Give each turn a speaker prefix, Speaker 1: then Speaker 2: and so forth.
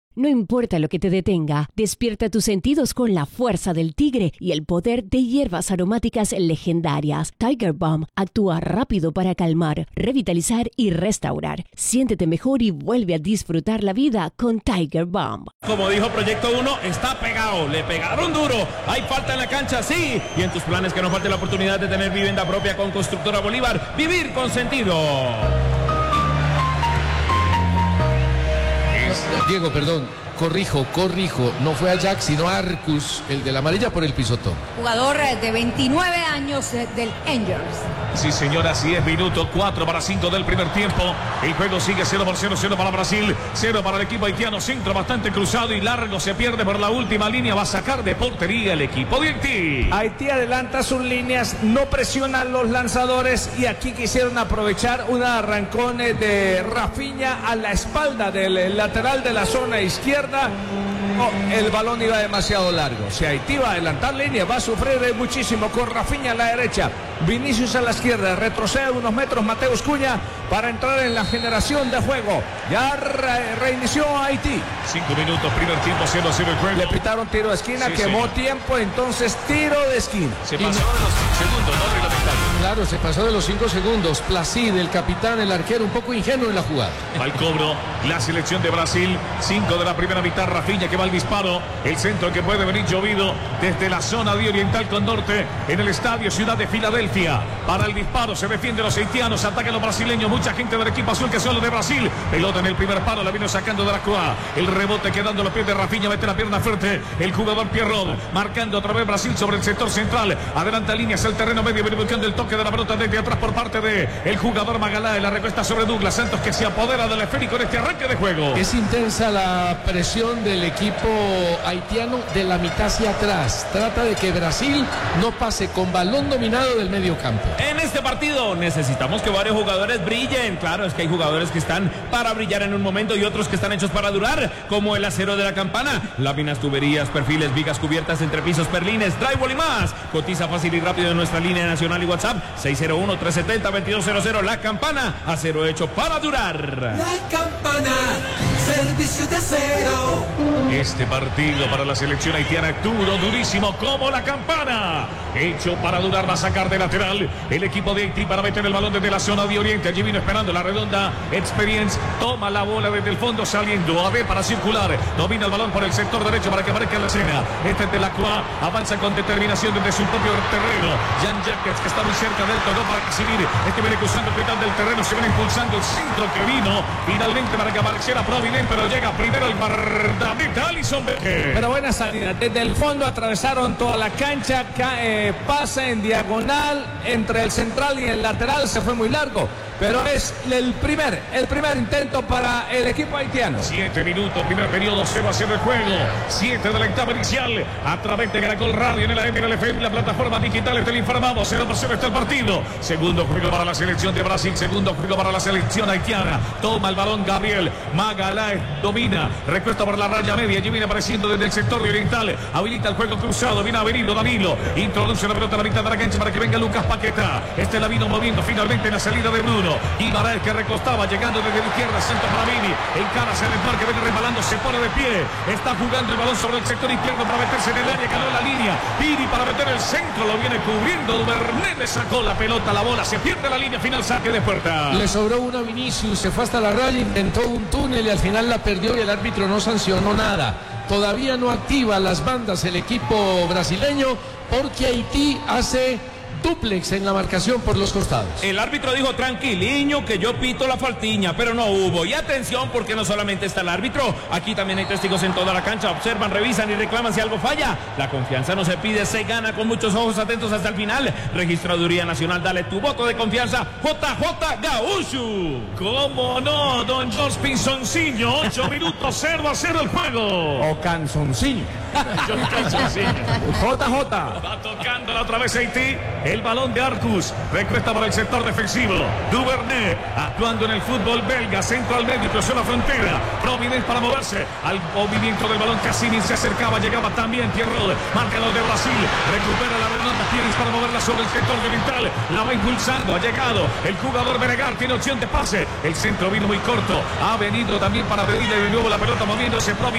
Speaker 1: No importa lo que te detenga, despierta tus sentidos con la fuerza del tigre y el poder de hierbas aromáticas legendarias. Tiger Balm actúa rápido para calmar, revitalizar y restaurar. Siéntete mejor y vuelve a disfrutar la vida con Tiger Balm.
Speaker 2: Como dijo Proyecto 1, está pegado, le pegaron duro. Hay falta en la cancha, sí. Y en tus planes que no falte la oportunidad de tener vivienda propia con Constructora Bolívar. Vivir con sentido.
Speaker 3: Diego, perdón, corrijo, no fue a Jack, sino a Arcus, el de la amarilla por el pisotón.
Speaker 4: Jugador de 29 años del Angels.
Speaker 2: Sí, señora, así es, minuto 4 para 5 del primer tiempo. El juego sigue 0-0, 0 para Brasil, 0 para el equipo haitiano. Centro bastante cruzado y largo, se pierde por la última línea. Va a sacar de portería el equipo de Haití.
Speaker 5: Haití adelanta sus líneas, no presiona a los lanzadores y aquí quisieron aprovechar un arrancón de Rafinha a la espalda del lateral de la zona izquierda. El balón iba demasiado largo. Si Haití va a adelantar línea, va a sufrir muchísimo con Rafinha a la derecha, Vinicius a la izquierda, retrocede unos metros Mateus Cunha para entrar en la generación de juego. Ya reinició Haití.
Speaker 2: 5 minutos, primer tiempo, 0-0 el juego.
Speaker 5: Le pitaron tiro de esquina,
Speaker 2: sí,
Speaker 5: quemó
Speaker 2: señor.
Speaker 5: Tiempo, entonces tiro de esquina.
Speaker 2: Se pasó de los 5 segundos, no reglamentario.
Speaker 3: Claro, se pasó de los 5 segundos. Placid, el capitán, el arquero, un poco ingenuo en la jugada.
Speaker 2: Va al cobro la selección de Brasil. 5 de la primera mitad. Rafinha que va al disparo. El centro que puede venir llovido desde la zona de oriental con norte en el estadio Ciudad de Filadelfia. Para el disparo se defienden los haitianos, atacan los brasileños. Mucha gente del equipo azul que son los de Brasil. Pelota en el primer palo, la vino sacando de la Croix. El rebote quedando los pies de Rafinha. Mete la pierna fuerte. El jugador Pierrot marcando otra vez Brasil sobre el sector central. Adelanta líneas el terreno medio. Viene buscando el toque de la pelota desde atrás por parte de el jugador Magalhães. La recuesta sobre Douglas Santos que se apodera del esférico en este arranque de juego.
Speaker 3: Es intensa la presión del equipo haitiano de la mitad hacia atrás. Trata de que Brasil no pase con balón dominado del medio campo.
Speaker 2: En este partido necesitamos que varios jugadores brillen. Claro, es que hay jugadores que están para brillar en un momento y otros que están hechos para durar, como el acero de la campana, láminas, tuberías, perfiles, vigas cubiertas, entrepisos, perlines, drywall y más. Cotiza fácil y rápido en nuestra línea nacional y WhatsApp 601-370-2200. La Campana, acero hecho para durar.
Speaker 6: La Campana, servicio de acero.
Speaker 2: Este partido para la selección haitiana, duro, durísimo como La Campana. Hecho para durar, va a sacar de lateral el equipo de Haití para meter el balón desde la zona de oriente. Allí vino esperando la redonda Experience. Toma la bola desde el fondo saliendo. A ver para circular. Domina el balón por el sector derecho para que aparezca en la escena. Este es de la Croix. Avanza con determinación desde su propio terreno. Jan Jacques que está muy cerca del todo para recibir. Este viene cruzando el mitad del terreno. Se viene impulsando el centro que vino finalmente para que apareciera Provident, pero llega primero el guardameta Alisson Becker.
Speaker 5: Pero buena salida. Desde el fondo atravesaron toda la cancha. Pasa en diagonal entre el central y el lateral. Se fue muy largo. Pero es el primer intento para el equipo haitiano.
Speaker 2: 7 minutos, primer periodo, 0-0 el juego. 7 de la etapa inicial. A través de Caracol Radio en la MLF, la plataforma digital te lo informamos. 0-0 está el partido. Segundo juego para la selección de Brasil. Segundo juego para la selección haitiana. Toma el balón Gabriel Magalhães. Domina. Recuesta por la raya media. Allí viene apareciendo desde el sector oriental. Habilita el juego cruzado. Viene avenido Danilo. Introduce la pelota a la mitad de la cancha para que venga Lucas Paquetá. Este la vino moviendo finalmente en la salida de Bruno. Y Varela que recostaba, llegando desde la izquierda, centro para Vini. El cara se el que viene resbalando, se pone de pie. Está jugando el balón sobre el sector izquierdo para meterse en el área, ganó la línea. Vini para meter el centro, lo viene cubriendo. Duvernay le sacó la pelota, la bola, se pierde la línea final, saque de puerta.
Speaker 3: Le sobró una Vinicius, se fue hasta la raya, intentó un túnel y al final la perdió y el árbitro no sancionó nada. Todavía no activa las bandas el equipo brasileño porque Haití hace dúplex en la marcación por los costados.
Speaker 2: El árbitro dijo tranquiliño que yo pito la faltiña, pero no hubo. Y atención porque no solamente está el árbitro, aquí también hay testigos en toda la cancha. Observan, revisan y reclaman si algo falla. La confianza no se pide, se gana con muchos ojos atentos hasta el final. Registraduría Nacional, dale tu voto de confianza. JJ Gaúcho. ¿Cómo no, don Jos Pinzoncillo? 8 minutos, 0-0 el juego.
Speaker 5: O Canzoncillo. JJ.
Speaker 2: Va tocando la otra vez Haití. El balón de Arcus. Recuesta por el sector defensivo. Duvernay actuando en el fútbol belga. Centro al medio, cruzó la frontera. Providence para moverse al movimiento del balón. Cassini se acercaba, llegaba también Pierrot. Marca los de Brasil. Recupera la redonda Pires para moverla sobre el sector oriental. La va impulsando. Ha llegado el jugador Benegar. Tiene opción de pase. El centro vino muy corto. Ha venido también para pedirle de nuevo la pelota moviéndose.